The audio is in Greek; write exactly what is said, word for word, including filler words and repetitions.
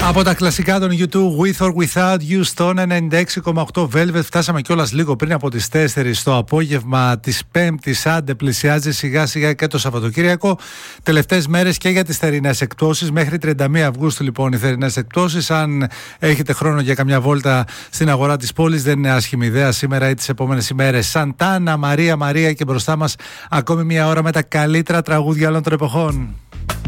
Από τα κλασικά των γιου τού, With or Without You, στο ενενήντα έξι κόμμα οκτώ Velvet. Φτάσαμε κιόλας λίγο πριν από τις τέσσερις το απόγευμα της Πέμπτης. Άντε, πλησιάζει σιγά σιγά και το Σαββατοκύριακο. Τελευταίες μέρες και για τις θερινές εκπτώσεις. Μέχρι τριάντα μία Αυγούστου λοιπόν οι θερινές εκπτώσεις. Αν έχετε χρόνο για καμιά βόλτα στην αγορά της πόλης, δεν είναι άσχημη ιδέα σήμερα ή τις επόμενες ημέρες. Σαντάνα, Μαρία, Μαρία και μπροστά μας ακόμη μία ώρα με τα καλύτερα τραγούδια όλων των εποχών.